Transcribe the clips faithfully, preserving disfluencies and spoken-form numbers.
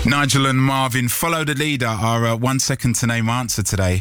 Nigel and Marvin, Follow the Leader, our uh, one second to name answer today.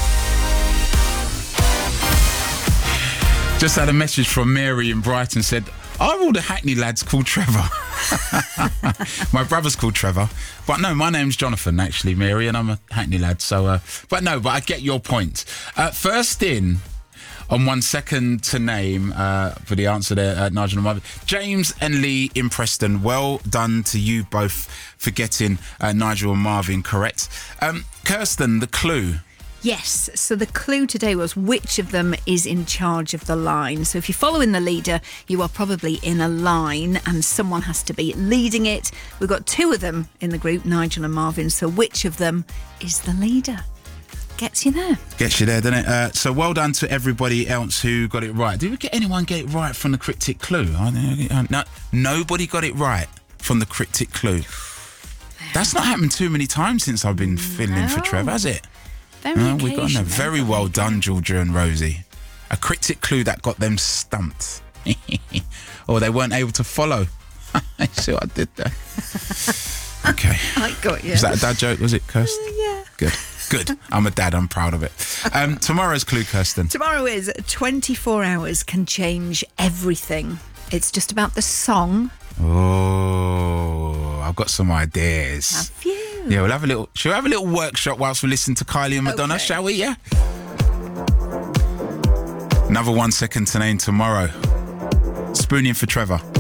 Just had a message from Mary in Brighton, said, are all the Hackney lads called Trevor? My brother's called Trevor. But no, my name's Jonathan, actually, Mary, and I'm a Hackney lad. So, uh, but no, but I get your point. Uh, first in on one second to name uh, for the answer there, uh, Nigel and Marvin. James and Lee in Preston. Well done to you both for getting uh, Nigel and Marvin correct. Um, Kirsten, the clue. Yes, so the clue today was which of them is in charge of the line. So if you're following the leader, you are probably in a line and someone has to be leading it. We've got two of them in the group, Nigel and Marvin, so which of them is the leader? Gets you there. Gets you there, doesn't it? Uh, so well done to everybody else who got it right. Did we get anyone get it right from the cryptic clue? No, nobody got it right from the cryptic clue. That's not happened too many times since I've been filling in for Trevor, has it? Very no, we got no. Very well done, Georgia and Rosie. A cryptic clue that got them stumped. Or they weren't able to follow. See what I did there? Okay. I got you. Was that a dad joke, was it, Kirsten? Uh, yeah. Good. Good. I'm a dad. I'm proud of it. Um, tomorrow's clue, Kirsten. Tomorrow is twenty-four hours can change everything. It's just about the song. Oh, I've got some ideas. Have you? Yeah, we'll have a little. Shall we have a little workshop whilst we listen to Kylie and Madonna? Okay. Shall we? Yeah. Another one second to name tomorrow. Spooning for Trevor.